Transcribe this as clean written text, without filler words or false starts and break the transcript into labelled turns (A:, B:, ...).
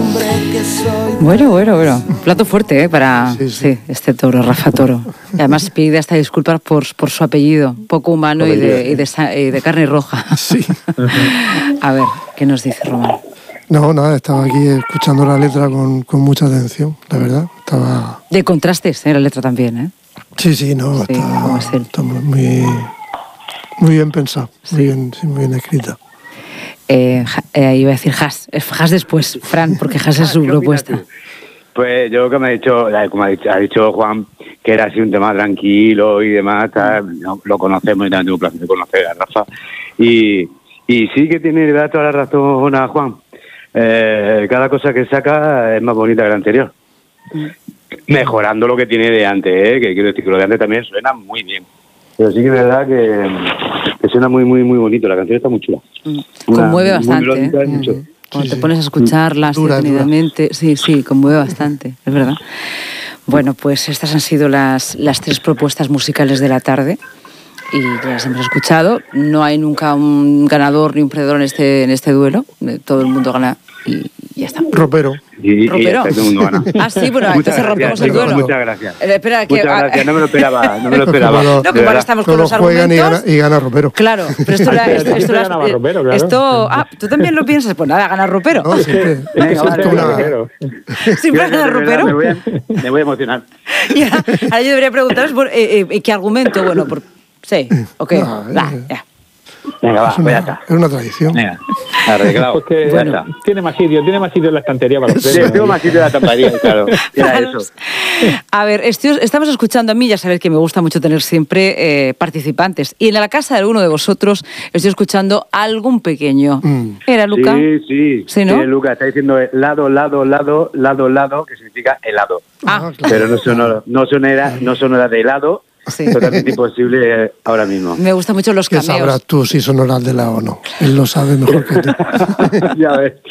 A: Bueno. Plato fuerte, para sí, este toro, Rafa Toro. Y además pide hasta disculpas por su apellido, poco humano y de carne roja.
B: Sí.
A: A ver, ¿qué nos dice Román?
B: No, nada, estaba aquí escuchando la letra con mucha atención, la verdad. Estaba...
A: De contrastes, la letra también, ¿eh?
B: Sí, no,
A: sí,
B: está muy bien pensado, sí. muy bien escrita.
A: Iba a decir Has después, Fran, porque Has es su propuesta.
C: Pues yo que me ha dicho, como ha dicho Juan, que era así un tema tranquilo y demás, no, lo conocemos y también tengo un placer de conocer a Rafa. Y sí que tiene toda la razón a Juan. Cada cosa que saca es más bonita que la anterior. Mejorando lo que tiene de antes, que quiero decir que lo de antes también suena muy bien. Pero sí que es verdad que suena muy bonito, la canción está muy chula.
A: Conmueve bastante, Cuando te pones a escucharla detenidamente, sí, conmueve bastante, es verdad. Bueno, pues estas han sido las 3 propuestas musicales de la tarde y ya las hemos escuchado. No hay nunca un ganador ni un perdedor en este duelo, todo el mundo gana y ya está.
B: Ropero.
A: ¿Ropero?
C: Y todo el mundo gana.
A: Sí, bueno, entonces rompemos el duelo.
C: Muchas gracias.
A: Espera,
C: muchas gracias, no me lo esperaba.
A: No, que ahora estamos con los argumentos.
B: Y gana Ropero.
A: Claro, pero esto ¿tú también lo piensas? Pues nada, gana Ropero.
B: No, siempre
A: gana Ropero.
C: Me voy a emocionar.
A: Ahora yo debería preguntaros qué argumento, bueno, sí, ok, ya.
C: Venga, ya está.
B: Es una tradición.
C: Venga, arreglado.
D: Porque
C: ya está.
D: Tiene más sitio en la estantería para los premios.
C: Sí, tengo más sitio en la estantería, claro. Era eso.
A: A ver, estamos escuchando a mí, ya sabéis que me gusta mucho tener siempre participantes. Y en la casa de alguno de vosotros estoy escuchando algún pequeño. ¿Era Luca?
C: Sí.
A: ¿Sí, no?
C: Luca está diciendo lado, que significa helado.
A: Claro.
C: Pero no sonora de helado. Sí. Totalmente imposible ahora mismo.
A: Me gustan mucho los cameos.
B: ¿Qué sabrás tú si son horas de la o no? Él lo sabe mejor que tú.
C: Ya ves.